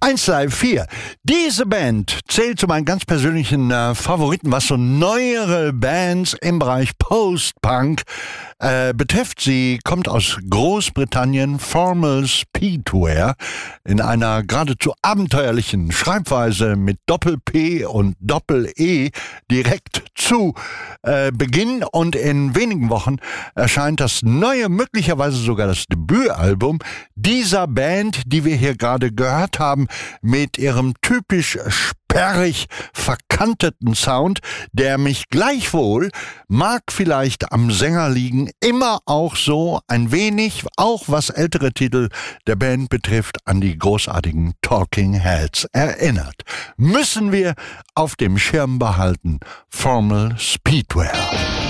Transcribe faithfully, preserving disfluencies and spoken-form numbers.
eins drei vier. Diese Band zählt zu meinen ganz persönlichen äh, Favoriten, was so neuere Bands im Bereich Post-Punk äh, betrifft. Sie kommt aus Großbritannien, Formal Speedwear, in einer geradezu abenteuerlichen Schreibweise mit Doppel-P und Doppel-E direkt zu äh, Beginn. Und in wenigen Wochen erscheint das neue, möglicherweise sogar das Debütalbum dieser Band, die wir hier gerade gehört haben, mit ihrem typisch sperrig verkanteten Sound, der mich gleichwohl, mag vielleicht am Sänger liegen, immer auch so ein wenig, auch was ältere Titel der Band betrifft, an die großartigen Talking Heads erinnert. Müssen wir auf dem Schirm behalten. Formal Speedwear.